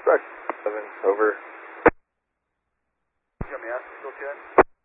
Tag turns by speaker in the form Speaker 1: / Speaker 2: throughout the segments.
Speaker 1: Roger. 7, over.
Speaker 2: Show me out. Still good.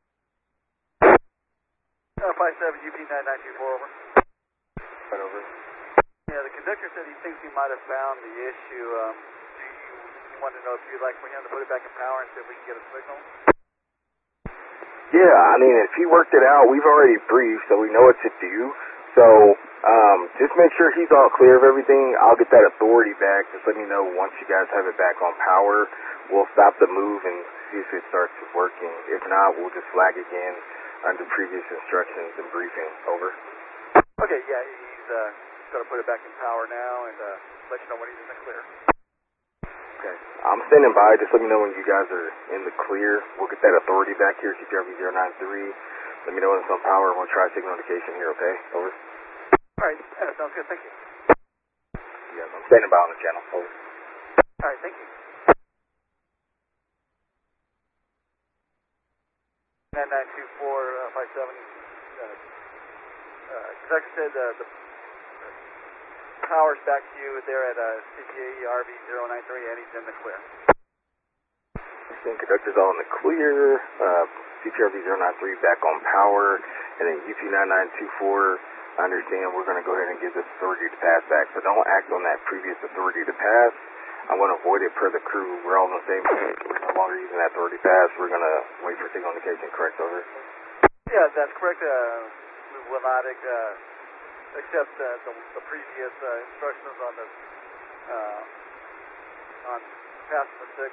Speaker 2: 57 UP 9924, over.
Speaker 1: Right over.
Speaker 2: Yeah, the conductor said he thinks he might have found the issue. Do you want to know if you'd like for him to put it back in power and see if we can get a signal?
Speaker 1: Yeah, I mean, if he worked it out, we've already briefed, so we know what to do. So, just make sure he's all clear of everything. I'll get that authority back. Just let me know once you guys have it back on power. We'll stop the move and see if it starts working. If not, we'll just flag again under previous instructions and briefing. Over.
Speaker 2: Okay, yeah, he's going to put it back in power now and let you know when he's in the clear.
Speaker 1: Okay. I'm standing by. Just let me know when you guys are in the clear. We'll get that authority back here, CPRV 093. Let me know when it's on power, and we'll try signal indication here, okay? Over.
Speaker 2: All right, sounds good. Thank you.
Speaker 1: Yes, I'm standing by on the channel. Over.
Speaker 2: All right, thank you. 992457. Conductor said the power's back to you there at CPRV 093, and he's in the clear.
Speaker 1: Conductor's all in the clear. CPRV 093 back on power, and then UP 9924. I understand we're going to go ahead and give this authority to pass back, so don't act on that previous authority to pass. I want to avoid it per the crew. We're all on the same page. We're no longer using that authority to pass. We're going to wait for signal indication. Correct, over?
Speaker 2: Yeah, that's correct. We will not accept the previous instructions on the on passing the signal.